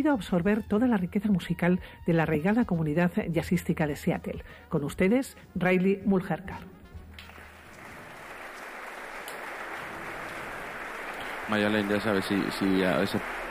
permitido absorber toda la riqueza musical de la arraigada comunidad jazzística de Seattle. Con ustedes, Riley Mulherkar. Mayalén, ya sabes, si a veces